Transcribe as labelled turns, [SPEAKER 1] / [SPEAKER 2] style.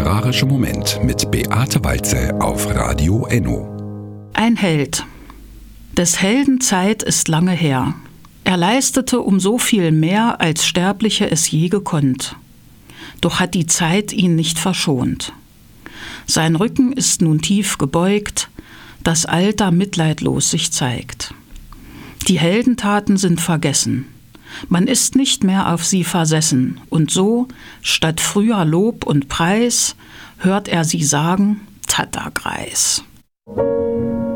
[SPEAKER 1] literarische Moment mit Beate Walzel auf Radio Enno.
[SPEAKER 2] Ein Held. Des Helden Zeit ist lange her. Er leistete um so viel mehr, als Sterbliche es je gekonnt. Doch hat die Zeit ihn nicht verschont. Sein Rücken ist nun tief gebeugt, das Alter mitleidlos sich zeigt. Die Heldentaten sind vergessen. Man ist nicht mehr auf sie versessen, und so, statt früher Lob und Preis, hört er sie sagen, Tattergreis.